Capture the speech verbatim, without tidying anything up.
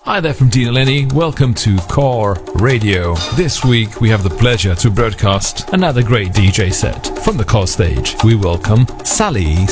Hi there from Dean Lenny. Welcome to Core Radio. This week we have the pleasure to broadcast another great D J set. From the Core stage, we welcome Sally